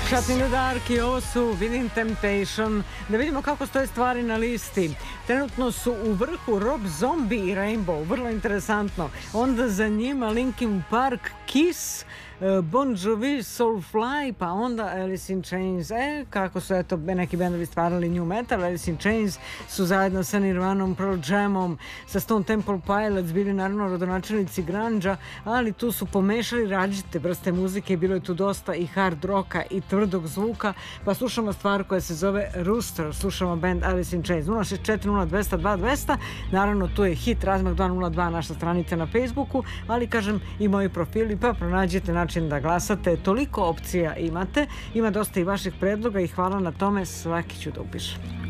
Shut in the Dark i ovo su Within Temptation. Da vidimo kako stoje stvari na listi. Trenutno su u vrhu Rob Zombie i Rainbow, vrlo interesantno. Onda za njima Linkin Park, Kiss, Bon Jovi, Soulfly, pa onda Alice in Chains. Kako su eto neki bendovi stvarali new metal. Alice in Chains su zajedno sa Nirvanom, Pearl Jamom, sa Stone Temple Pilots bili naravno rodonačelnici grunge-a, ali tu su pomešali različite vrste muzike, bilo je tu dosta i hard rocka i tvrdog zvuka, pa slušamo stvar koja se zove Rooster, slušamo band Alice in Chains. 064 0200 2200, naravno tu je hit Razmak 202, naša stranica na Facebooku, ali kažem i moji profili, pa pronađite način da glasate, toliko opcija imate, ima dosta i vaših predloga i hvala na tome, svaki ću da upišem.